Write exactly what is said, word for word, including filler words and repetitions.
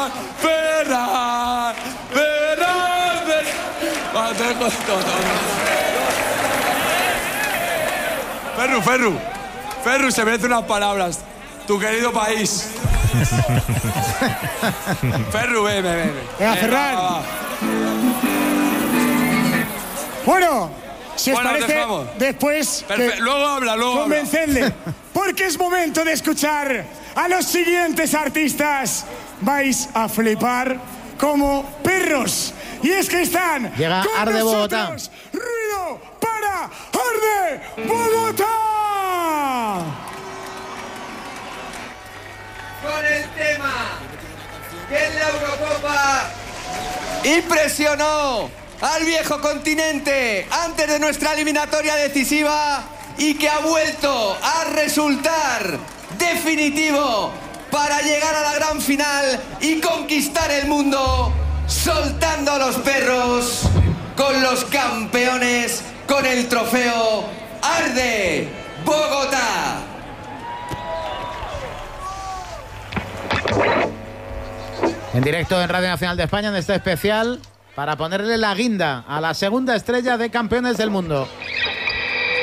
Ferran, Ferran, Ferran, Ferran. Ferru, Ferru, Ferru, se merece unas palabras. Tu querido país. Ferru, ven, ven, ven. Venga, Ferran. Va, va. Bueno, si os bueno, parece, dejamos. después... Perfe- luego habla, luego convencedle, habla. porque es momento de escuchar a los siguientes artistas. Vais a flipar como perros. Y es que están Llega con Arde Bogotá. nosotros. Ruido para Arde Bogotá. Con el tema que en la Eurocopa impresionó al viejo continente antes de nuestra eliminatoria decisiva y que ha vuelto a resultar definitivo para llegar a la gran final y conquistar el mundo, soltando a los perros con los campeones, con el trofeo Arde Bogotá. En directo en Radio Nacional de España en este especial para ponerle la guinda a la segunda estrella de Campeones del Mundo.